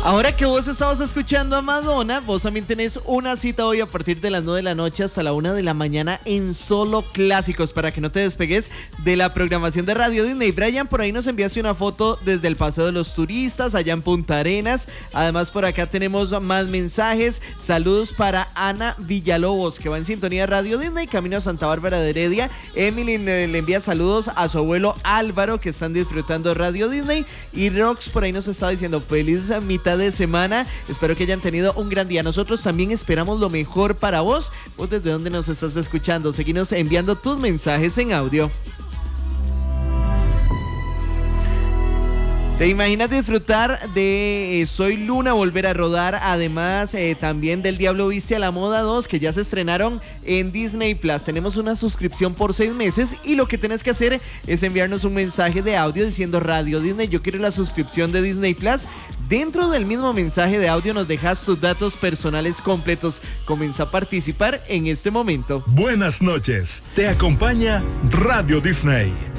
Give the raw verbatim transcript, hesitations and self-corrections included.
Ahora que vos estabas escuchando a Madonna, vos también tenés una cita hoy a partir de las nueve de la noche hasta la una de la mañana en Solo Clásicos, para que no te despegues de la programación de Radio Disney. Brian, por ahí nos enviaste una foto desde el Paseo de los Turistas, allá en Punta Arenas. Además, por acá tenemos más mensajes. Saludos para Ana Villalobos, que va en sintonía de Radio Disney, camino a Santa Bárbara de Heredia. Emily le envía saludos a su abuelo Álvaro, que están disfrutando de Radio Disney. Y Rox por ahí nos está diciendo feliz mitad de semana, espero que hayan tenido un gran día. Nosotros también esperamos lo mejor para vos. ¿Vos desde dónde nos estás escuchando? Seguinos enviando tus mensajes en audio. ¿Te imaginas disfrutar de eh, Soy Luna, volver a rodar? Además, eh, también del Diablo Viste a la Moda dos, que ya se estrenaron en Disney Plus. Tenemos una suscripción por seis meses y lo que tenés que hacer es enviarnos un mensaje de audio diciendo Radio Disney, yo quiero la suscripción de Disney Plus. Dentro del mismo mensaje de audio nos dejas tus datos personales completos. Comienza a participar en este momento. Buenas noches. Te acompaña Radio Disney.